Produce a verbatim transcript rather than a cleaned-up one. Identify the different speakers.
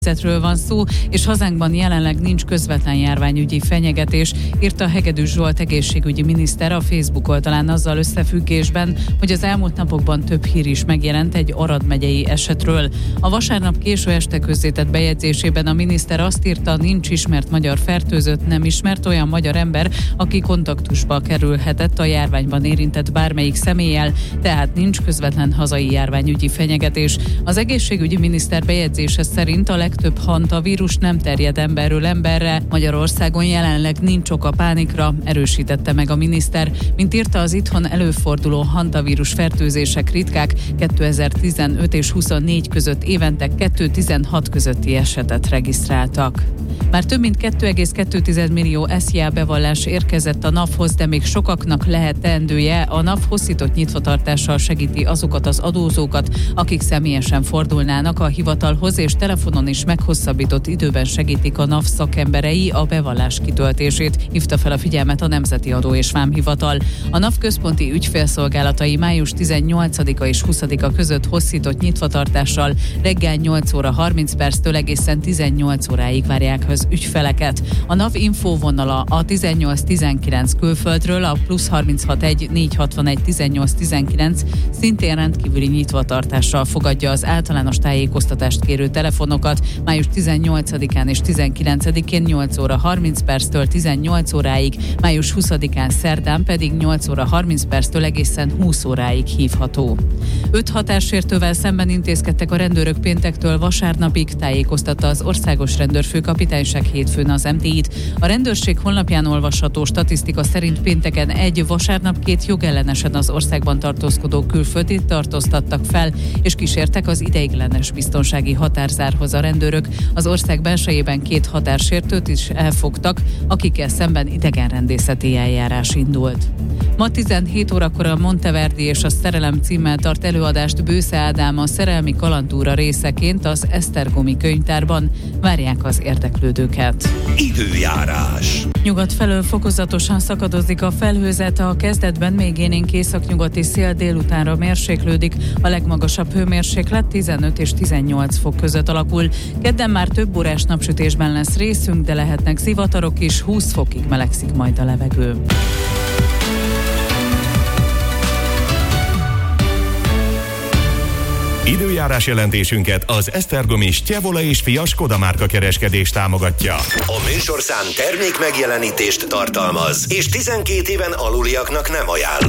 Speaker 1: Helyzetről van szó, és hazánkban jelenleg nincs közvetlen járványügyi fenyegetés, írta Hegedűs Zsolt egészségügyi miniszter a Facebook oldalán azzal összefüggésben, hogy az elmúlt napokban több hír is megjelent egy Arad megyei esetről. A vasárnap késő este közzétett bejegyzésében a miniszter azt írta, nincs ismert magyar fertőzött, nem ismert olyan magyar ember, aki kontaktusba kerülhetett a járványban érintett bármelyik személlyel, tehát nincs közvetlen hazai járványügyi fenyegetés. Az egészségügyi miniszter bejegyzése szerint a legtöbb hantavírus nem terjed emberről emberre. Magyarországon jelenleg nincs ok a pánikra, erősítette meg a miniszter. Mint írta, az itthon előforduló hantavírus fertőzések ritkák, kétezer-tizenöt és huszonnégy között évente kettő-tizenhat közötti esetet regisztráltak. Már több mint két egész kettő millió es zé á bevallás érkezett a NAV-hoz, de még sokaknak lehet teendője. A NAV hosszított nyitvatartással segíti azokat az adózókat, akik személyesen fordulnának a hivatalhoz, és telefonon is meghosszabbított időben segítik a NAV szakemberei a bevallás kitöltését, hívta fel a figyelmet a Nemzeti Adó és Vámhivatal. A NAV központi ügyfélszolgálatai május tizennyolcadika és huszadika között hosszított nyitvatartással reggel nyolc óra harminc perctől egészen tizennyolc óráig várják az ügyfeleket. A NAV infóvonala a tizennyolc tizenkilenc külföldről, a plusz harminchat egy négyszázhatvanegy tizennyolc tizenkilenc szintén rendkívüli nyitvatartással fogadja az általános tájékoztatást kérő telefonokat. Május tizennyolcadikán és tizenkilencedikén nyolc óra harminc perctől tizennyolc óráig, május huszadikán szerdán pedig nyolc óra harminc perctől egészen húsz óráig hívható. Öt határsértővel szemben intézkedtek a rendőrök péntektől vasárnapig, tájékoztatta az Országos Rendőrfőkapitányság hétfőn az em té í-t. A rendőrség honlapján olvasható statisztika szerint pénteken egy, vasárnap két jogellenesen az országban tartózkodó külföldit tartóztattak fel, és kísértek az ideiglenes biztonsági határzárhoz a rendőrök. Az ország belsejében két határsértőt is elfogtak, akikkel szemben idegenrendészeti eljárás indult. Ma tizenhét órakor a Monteverdi és a Szerelem címmel tart előadást Bősze Ádám a Szerelmi kalandúra részeként az Esztergomi könyvtárban. Várják az érdeklődőket.
Speaker 2: Időjárás.
Speaker 1: Nyugat felől fokozatosan szakadozik a felhőzet, a kezdetben még élénk északnyugati szél, délutánra mérséklődik, a legmagasabb hőmérséklet tizenöt és tizennyolc fok között alakul. Kedden már több órás napsütésben lesz részünk, de lehetnek zivatarok is, húsz fokig melegszik majd a levegő.
Speaker 2: Időjárás jelentésünket az Esztergomi Stjevola és Fia Skoda márka kereskedés támogatja. A műsorszám termék megjelenítést tartalmaz, és tizenkét éven aluliaknak nem ajánlott.